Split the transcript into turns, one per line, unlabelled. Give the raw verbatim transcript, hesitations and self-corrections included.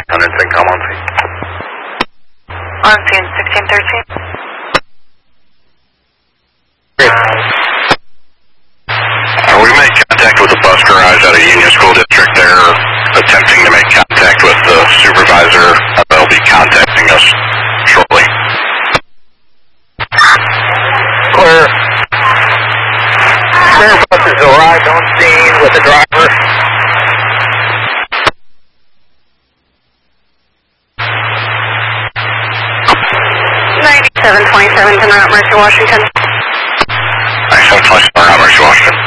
Huntington, come on scene.
On scene, sixteen thirteen.
Uh, we made contact with the bus garage out of Union School District. They're attempting to make contact with the supervisor. They'll be contacting us shortly.
Clear. Clear buses arrived on scene with the driver.
ninety-seven twenty-seven to Mount Mercy, Washington.
ninety-seven twenty-seven, Mount Mercy, Washington.